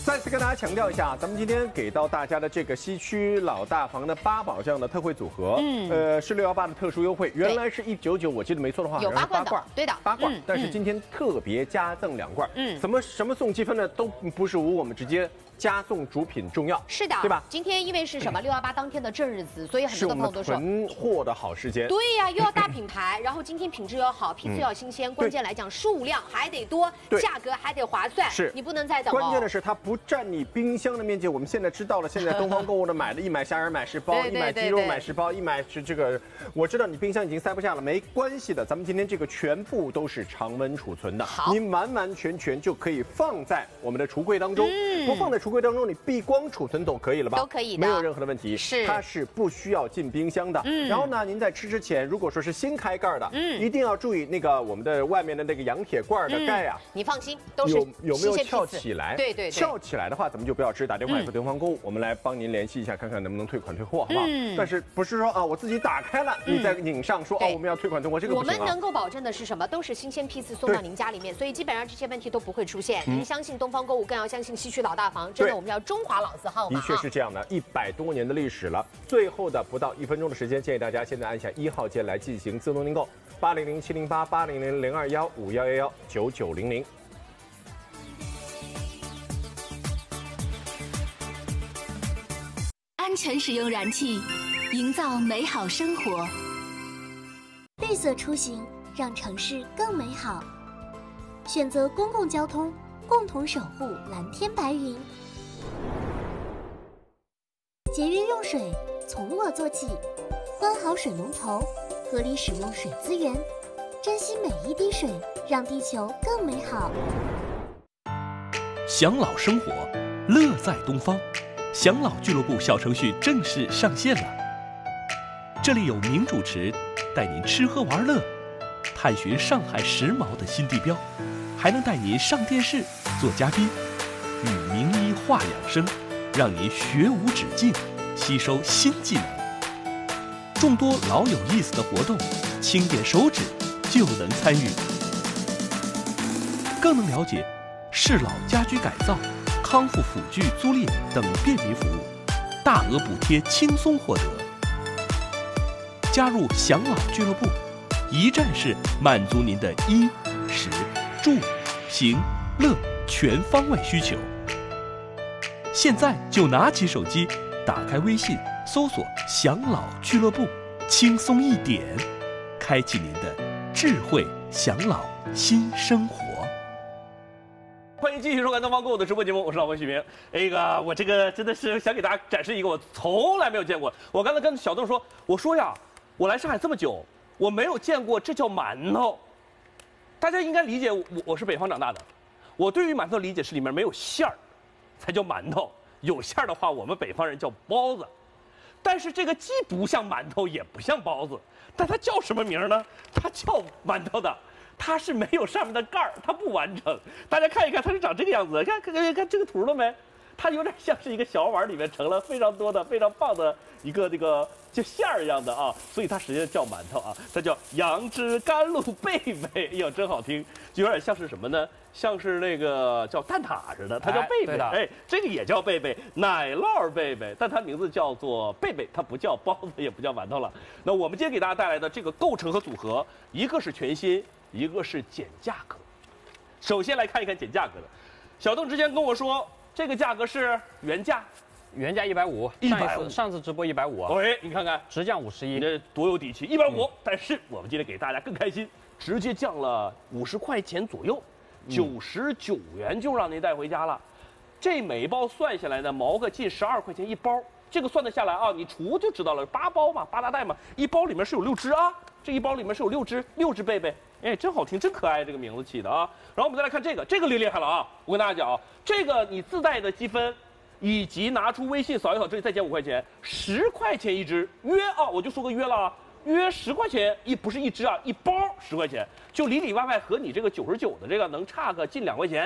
再次跟大家强调一下，咱们今天给到大家的这个西区老大房的8宝这样的特惠组合，是618的特殊优惠，原来是199，我记得没错的话， 有8罐的，对的 ，8罐，但是今天特别加赠2罐，什么送积分呢？都不是无我们直接加送主品重要， 是的， 对吧？ 今天因为是什么618当天的正日子，所以很多的朋友都说囤货的好时间。 对呀，又要大品牌，然后今天品质要好，批次要新鲜，关键来讲数量还得多，价格还得划算， 是你不能再等。 关键的是它不占你冰箱的面积。我们现在知道了，现在东方购物的买的一买虾仁买10包，一买鸡肉买10包，一买是这个，我知道你冰箱已经塞不下了，没关系的，咱们今天这个全部都是常温储存的，你完完全全就可以放在我们的橱柜当中，不放在橱柜当中，你闭光储存都可以了吧？ 都可以的， 没有任何的问题。 是， 它是不需要进冰箱的。然后呢，您在吃之前，如果说是新开盖的，一定要注意那个我们的外面的那个羊铁罐的盖啊， 你放心，都是有没有翘起来？ 对， 翘起来的话，咱们就不要吃，打电话给东方购物，我们来帮您联系一下，看看能不能退款退货，好不好？但是不是说啊，我自己打开了，你再拧上说哦，我们要退款退货，这个不行啊。 我们能够保证的是什么？都是新鲜批次送到您家里面，所以基本上这些问题都不会出现。您相信东方购物，更要相信西区老大房，真的我们要中华老字号嘛。 的确是这样的，100多年的历史了。最后的不到1分钟的时间，建议大家现在按下1号键来进行自动订购，800-708-800-021511-9900。 安全使用燃气，营造美好生活。 绿色出行，让城市更美好。选择公共交通，共同守护蓝天白云。节约用水，从我做起。关好水龙头，合理使用水资源，珍惜每一滴水，让地球更美好。 享老生活，乐在东方。享老俱乐部小程序正式上线了，这里有名主持带您吃喝玩乐，探寻上海时髦的新地标，还能带您上电视做嘉宾，与名医话养生，让您学无止境，吸收新技能。众多老有意思的活动，轻点手指就能参与，更能了解适老家居改造、康复辅具租赁等便民服务，大额补贴轻松获得。加入享老俱乐部，一站式满足您的衣、食、住、行、乐全方位需求。现在就拿起手机，打开微信，搜索“享老俱乐部”，轻松一点，开启您的智慧享老新生活。欢迎继续收看东方购物的直播节目，我是老文许明。我这个真的是想给大家展示一个我从来没有见过。我刚才跟小邓说，我说呀，我来上海这么久，我没有见过这叫馒头。大家应该理解我是北方长大的，我对于馒头理解是里面没有馅儿，才叫馒头。有馅儿的话，我们北方人叫包子。但是这个既不像馒头，也不像包子，但它叫什么名呢？它叫馒头的。它是没有上面的盖儿，它不完整。大家看一看，它是长这个样子，看这个图了没？它有点像是一个小碗里面盛了非常多的、非常棒的一个就馅儿一样的啊，所以它实际上叫馒头啊，它叫杨枝甘露贝贝，哎呦，真好听，就有点像是什么呢？像是那个叫蛋挞似的，它叫贝贝，哎，这个也叫贝贝，奶酪贝贝，但它名字叫做贝贝，它不叫包子，也不叫馒头了。那我们今天给大家带来的这个构成和组合，一个是全新，一个是减价格。首先来看一看减价格的，小邓之前跟我说，这个价格是原价 150，上次直播150， 喂，你看看直降51， 你这多有底气，150。但是我们今天给大家更开心，直接降了50块钱左右，99元就让您带回家了。这每一包算下来呢，毛个近12块钱一包，这个算得下来啊，你除就知道了，8包嘛，8大袋嘛，一包里面是有6只啊，这一包里面是有6只贝贝，哎，真好听，真可爱，这个名字起的啊。然后我们再来看这个厉害了啊！我跟大家讲啊，这个你自带的积分，以及拿出微信扫一扫，这里再减5块钱，10块钱一只，约啊，我就说个约了啊，约10块钱不是一只啊，一包10块钱，就里里外外和你这个99的这个能差个近2块钱。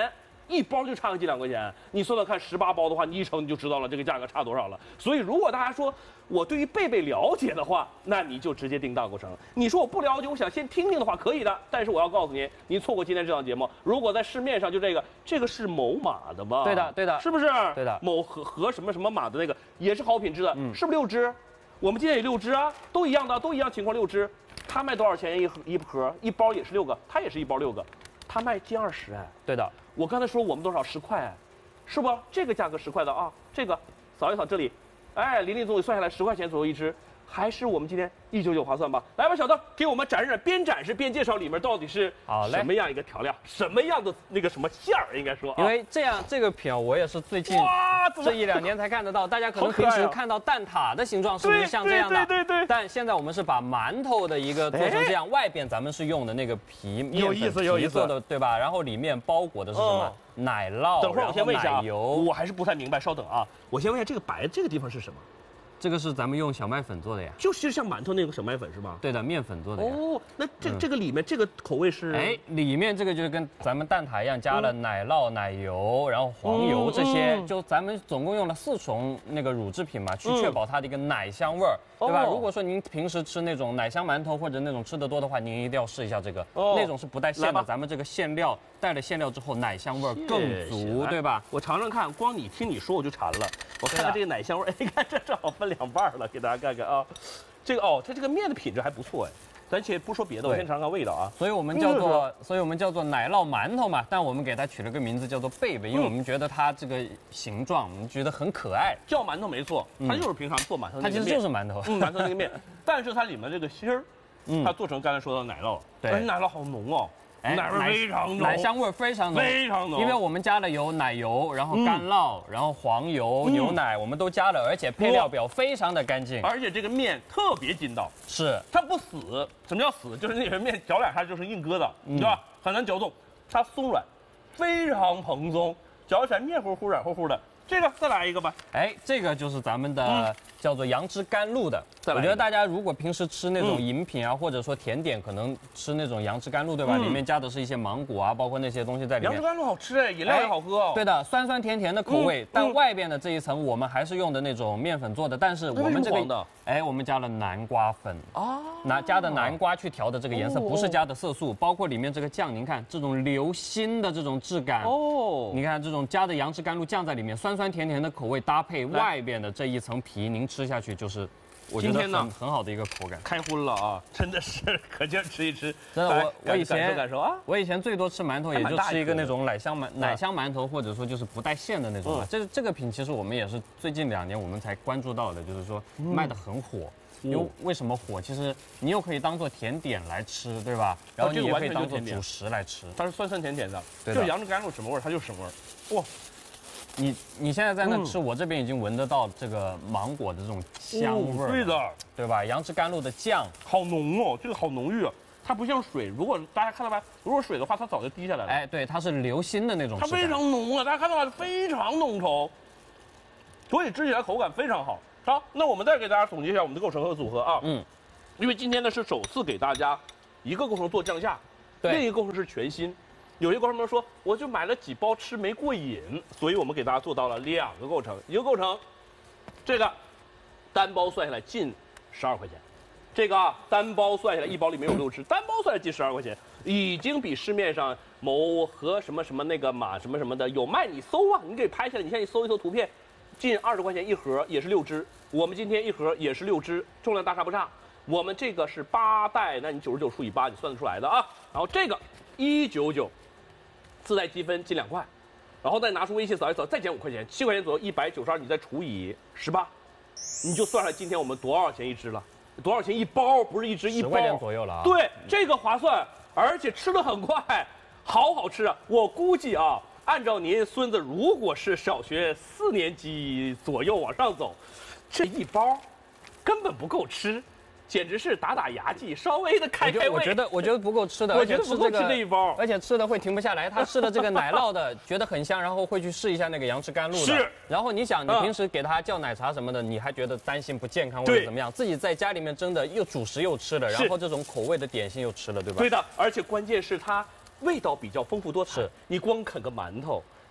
一包就差个几两块钱。你算算看，18包的话，你一称你就知道了这个价格差多少了。所以如果大家说我对于贝贝了解的话，那你就直接订大购城。你说我不了解，我想先听听的话，可以的。但是我要告诉您，您错过今天这档节目，如果在市面上就这个是某马的吧？ 对的，对的， 是不是？ 对的， 某和什么什么马的那个也是好品质的，是不是6只？我们今天也6只啊，都一样的，都一样情况6只。它卖多少钱一盒？一包也是6个，它也是一包6个，它卖近20哎。 对的， 我刚才说我们多少10块哎，是不？这个价格10块的啊，这个扫一扫这里，哎，林总算下来10块钱左右一只，还是我们今天199划算吧？来吧，小邓，给我们展示，边展示边介绍里面到底是什么样一个调料，什么样的那个什么馅儿，应该说、啊。 因为这个品我也是最近这1-2年才看得到，大家可能平时看到蛋挞的形状是不是像这样的？ 对。 但现在我们是把馒头的一个做成这样，外边咱们是用的那个皮面粉皮做的，对吧？然后里面包裹的是什么？奶酪。 等会儿我先问一下， 奶油， 我还是不太明白，稍等啊，我先问一下这个白这个地方是什么？ 这个是咱们用小麦粉做的呀， 就是像馒头那个小麦粉是吧？ 对的，面粉做的呀。 哦，那这个里面这个口味是？ 哎，里面这个就是跟咱们蛋挞一样，加了奶酪、奶油，然后黄油这些，就咱们总共用了4重那个乳制品嘛，去确保它的一个奶香味儿，对吧？如果说您平时吃那种奶香馒头或者那种吃得多的话，您一定要试一下这个，那种是不带馅的，咱们这个馅料带了馅料之后，奶香味儿更足，对吧？ 我尝尝看，光你听你说我就馋了，我看看这个奶香味儿，哎，你看这正好分2半了，给大家看看啊，这个它这个面的品质还不错哎，咱且不说别的，我先尝尝味道啊。 所以我们叫做奶酪馒头嘛，但我们给它取了个名字叫做贝贝，因为我们觉得它这个形状，我们觉得很可爱。 叫馒头没错，它就是平常做馒头那个面， 它其实就是馒头， 馒头那个面，但是它里面这个芯儿，它做成刚才说的奶酪，对，奶酪好浓哦。奶味非常浓， 奶香味非常浓， 非常浓。 因为我们加了有奶油，然后干酪，然后黄油、牛奶，我们都加了，而且配料表非常的干净， 而且这个面特别筋道， 是它不死。什么叫死？就是那个面嚼2下就是硬疙瘩，对吧？很难嚼动，它松软，非常蓬松，嚼起来面糊糊、软乎乎的。这个再来一个吧。 哎，这个就是咱们的叫做杨枝甘露的。我觉得大家如果平时吃那种饮品啊，或者说甜点，可能吃那种杨枝甘露，对吧？里面加的是一些芒果啊，包括那些东西在里面。 杨枝甘露好吃哎，饮料也好喝哦。 对的，酸酸甜甜的口味，但外边的这一层我们还是用的那种面粉做的，但是我们这个我们加了南瓜粉啊，加的南瓜去调的这个颜色，不是加的色素，包括里面这个酱，您看这种流心的这种质感哦，你看这种加的杨枝甘露酱在里面，酸酸甜甜的口味搭配外边的这一层皮，您吃下去就是我觉得很好的一个口感。 开荤了啊，真的是可劲儿吃一吃。 真的，我以前感受啊， 我以前最多吃馒头也就吃一个那种奶香馒头，或者说就是不带馅的那种嘛。这个品其实我们也是最近2年我们才关注到的，就是说卖得很火。因为为什么火？其实你又可以当做甜点来吃，对吧？然后你也可以当做主食来吃。 它是酸酸甜甜的，就是杨枝甘露什么味儿，它就是什么味儿。哇！ 你现在在那吃，我这边已经闻得到这个芒果的这种香味儿， 对的， 对吧？杨枝甘露的酱好浓哦，这个好浓郁啊，它不像水。如果大家看到没，如果水的话，它早就滴下来了。 哎，对，它是流心的那种。 它非常浓啊，大家看到吗？非常浓稠，所以吃起来口感非常好。好，那我们再给大家总结一下我们的构成和组合啊。因为今天呢是首次给大家一个构成做降价，另一个构成是全新。有些观众们说，我就买了几包吃没过瘾，所以我们给大家做到了2个构成，一个构成，这个单包算下来近12块钱，这个单包算下来1包里面有6只，单包算下来近12块钱，已经比市面上某和什么什么那个马什么什么的有卖，你搜啊，你给拍下来，你现在搜一搜图片，近20块钱一盒，也是6只，我们今天一盒也是6只，重量大差不差。我们这个是8袋，那你99除以8，你算得出来的啊。然后这个199。自带积分近2块，然后再拿出微信扫一扫，再减5块钱，7块钱左右，192，你再除以18，你就算出来今天我们多少钱一只了？多少钱一包？不是一只一包，10 块钱左右了啊。 对，这个划算，而且吃得很快，好吃啊！我估计啊，按照您孙子如果是小学4年级左右往上走，这一包根本不够吃。简直是打牙祭，稍微的开胃。 我觉得不够吃的， 我觉得不够吃这一包， 而且吃的会停不下来。他试了这个奶酪的，觉得很香，然后会去试一下那个杨枝甘露的。 是。 然后你想，你平时给他叫奶茶什么的，你还觉得担心不健康或者怎么样？自己在家里面真的又主食又吃了，然后这种口味的点心又吃了，对吧？ 对的，而且关键是它味道比较丰富多彩。是。你光啃个馒头，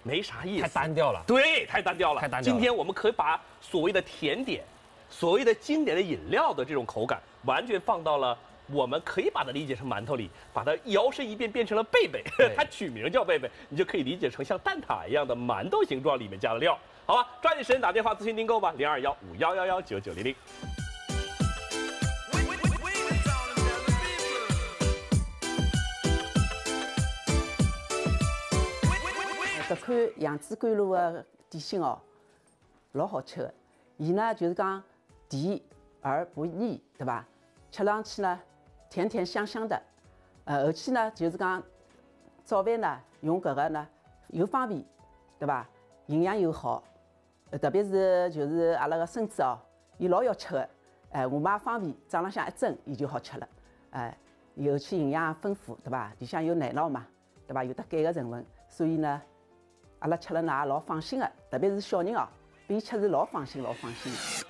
没啥意思， 太单调了。 对，太单调了， 太单调了。 今天我们可以把所谓的甜点，所谓的经典的饮料的这种口感，完全放到了。我们可以把它理解成馒头里，把它摇身一变变成了贝贝，它取名叫贝贝，你就可以理解成像蛋挞一样的馒头形状，里面加了料，好吧？抓紧时间打电话咨询订购吧，0215119900。 这款杨枝甘露的点心哦，老好吃的。伊呢就是讲甜而不腻，对吧？吃上去呢。甜甜香香的，后期呢就是讲早饭呢用搿个呢又方便，对吧？营养又好，特别是就是阿拉个孙子哦，伊老要吃的，我们也方便，早浪向一蒸伊就好吃了，尤其营养丰富，对吧？里向有奶酪嘛，对吧？有得钙个成分，所以呢，阿拉吃了呢也老放心的，特别是小人哦，边吃是老放心的。